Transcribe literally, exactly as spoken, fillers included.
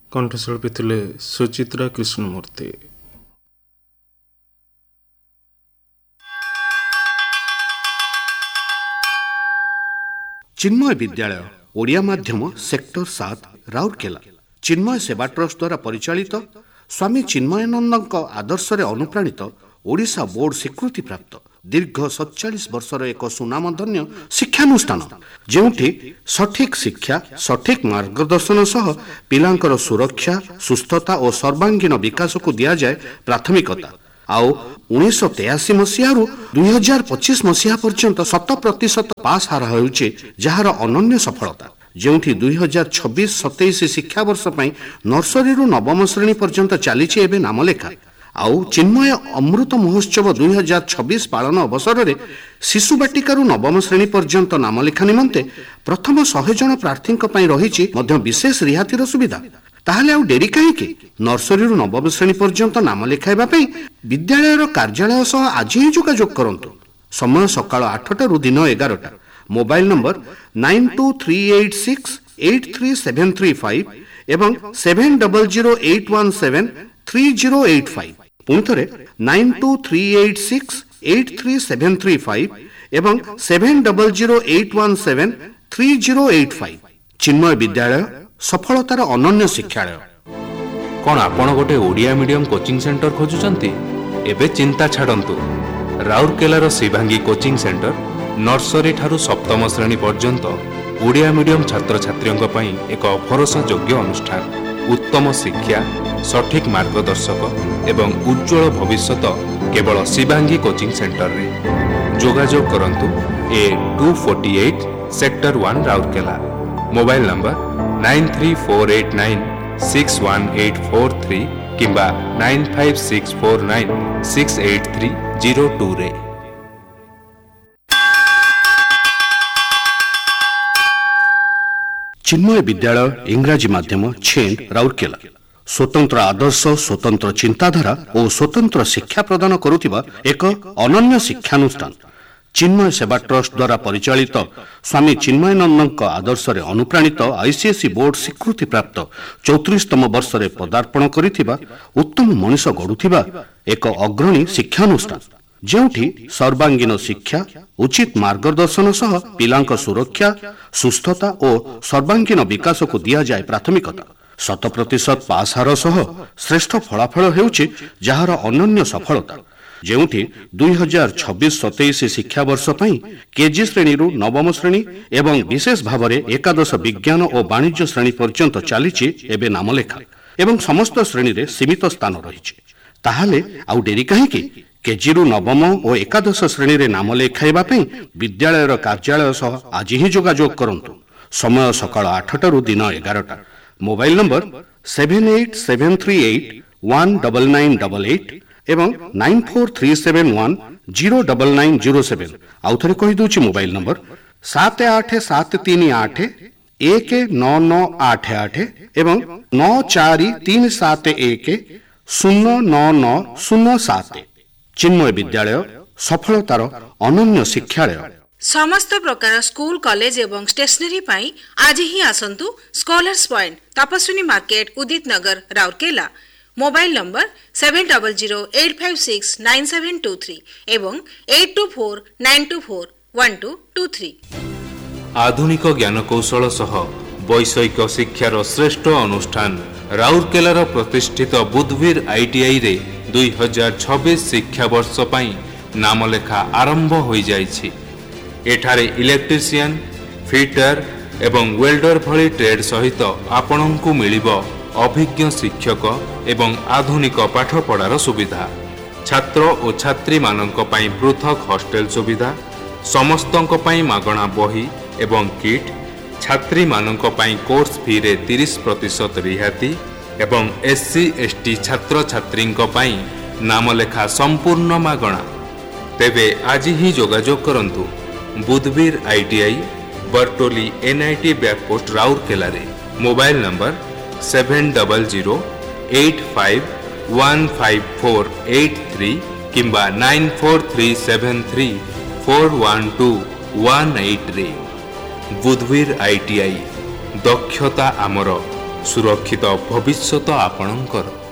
कंठशिल्पी थिले सुचित्रा कृष्णमूर्ति। चिन्मय विद्यालय ओडिया माध्यम सेक्टर सात राउरकेला चिन्मय सेवा ट्रस्ट द्वारा परिचालित स्वामी चिन्मयानंद आदर्श अनुप्राणित ओडिशा बोर्ड स्वीकृति प्राप्त दीर्घ सैंतालीस वर्षर एक सुनामधन्य शिक्षानुष्ठान जोठी सठिक शिक्षा सठिक मार्गदर्शन सह पिलांकर सुरक्षा सुस्थता और सर्वांगीण विकास को दि जाए प्राथमिकता आउ उन्नीस तेयासी मसीह दुई हजार पचीस मसीहा पर्यंत शत प्रतिशत पास हार होउचे जार अनन्य सफलता जोठी दुई हजार छब्बीस सतैश शिक्षा वर्ष नर्सरी नवम श्रेणी पर्यंत चली एवं नामलेखा आउ चिन्मय अमृत महोत्सव दुई हजार छब्बीस पालन अवसर में शिशु बाटिकार नवम श्रेणी पर्यंत नामलेखा निमंते प्रथम शहे जन प्रार्थी रही विशेष रिहातिर सुविधा ताहले आउ डेरी कहीं नर्सरी नवम श्रेणी पर्यंत नाम लिखाइबा विद्यालय कार्यालय सह आज ही जोगाजोग करंतु। समय सकाळ आठटा रु दिन एगारटा। Mobile number nine to three eight six eight three seven three five एवं seven double zero eight one seven three zero eight five पुणी थे nine to three eight six eight three seven three five एवं seven double zero eight one seven three zero eight five. चिन्मय विद्यालय सफलतार अनन्य शिक्षालय। कौन आपण गोटे Odia medium coaching centre खोजुचंती? एबे चिंता छाड़ंतु। राउरकेलार शिवांगी कोचिंग सेंटर नर्सरी ठारू सप्तम श्रेणी पर्यंत ओडिया मीडियम छात्र छात्रियों पई एक भरोसा योग्य अनुष्ठान। उत्तम शिक्षा सठिक मार्गदर्शक एवं उज्जवल भविष्यत केवल शिवांगी कोचिंग सेंटर रे। जोगाजोग करंतु ए to forty eight sector one Rourkela. Mobile number nine three four eight nine six one eight four three किंबा nine five six four nine six eight three zero to रे। चिन्मय विद्यालय इंग्राजी माध्यम छेंड राउरकेला स्वतंत्र आदर्श स्वतंत्र चिंताधारा और स्वतंत्र शिक्षा प्रदान करुथिबा एक अनन्य शिक्षानुष्ठान चिन्मय सेवा ट्रस्ट द्वारा परिचालित स्वामी चिन्मयानंद आदर्श अनुप्राणित आईसीएसई बोर्ड स्वीकृति प्राप्त चौतीसतम वर्ष में पदार्पण करिथिबा उत्तम मनीष गढ़ुथिबा एक अग्रणी शिक्षानुष्ठान जोठी सर्वांगीण शिक्षा उचित मार्गदर्शन सह पिलांक सुरक्षा सुस्थता और सर्वांगीण विकास को दि जाए प्राथमिकता। शत प्रतिशत पास हार सह श्रेष्ठ फलाफल हेउछि जहार अनन्य सफलता जोठी दुई हजार छब्बीस सतैश शिक्षा वर्ष केजी श्रेणी नवम श्रेणी एवं विशेष भाव में एकादश विज्ञान और वाणिज्य श्रेणी पर्यंत चली एवं नामलेखा एवं समस्त श्रेणी रे सीमित स्थान रही। ताहले आउ डेरी कहीं केजी नवम और एकादश श्रेणी रे नाम लेखाइबा विद्यालय कार्यालय सह आज ही जोगाजोग करंतु। समय सकाळ आठटा रु दिन एगारटा। Mobile number seven eight seven three eight one double nine double eight एवं nine four three seven one zero double nine zero seven. आउ थे कहीदे मोबाइल नंबर सात आठ सात तीन आठ एक नौ नौ आठ आठ एवं नौ चार तीन सात एक शून्य नौ नौ शून्य सात। चिन्मय विद्यालय सफलतार अनन्य शिक्षालय। समस्त प्रकार स्कूल कॉलेज एवं स्टेशनरी पाई आज ही आसंतु scholars point Tapaswini market Udit Nagar Rourkela. Mobile number seven double zero eight five six nine seven to three एवं eight to four nine to four one two to three. आधुनिक ज्ञान कौशल सह वैषयिक शिक्षार श्रेष्ठ अनुष्ठान राउरकेलार प्रतिष्ठित बुधवीर आईटीआई रे दुई हजार छब्बीस शिक्षा वर्ष पाई नामलेखा आरंभ हो जाइछि। एठारे इलेक्ट्रीशियन फिटर एवं वेल्डर भली ट्रेड सहित आपणंकु मिलिबो अभिज्ञ शिक्षक एवं आधुनिक पाठपढ़ार सुविधा। छात्र और छात्री मानक पई पृथक हॉस्टेल सुविधा समस्तंक पई मागणा बही एवं किट छात्री मानक पई कोर्स फी रे तीस प्रतिशत रिहाती एवं एससी एसटी छात्र छात्री पई नामलेखा संपूर्ण मागणा। तेबे आज ही जोगाजोग करंतु बुधवीर आईटीआई बरटोली एनआईटी बैकपोस्ट राउरकेला रे। Mobile number seven double zero eight five one five four eight three किंबा nine four three seven three four one two one eight रे। बुधवीर आईटीआई दक्षता आमर ସୁରକ୍ଷିତ ଭବିଷ୍ୟତ ଆପଣଙ୍କର।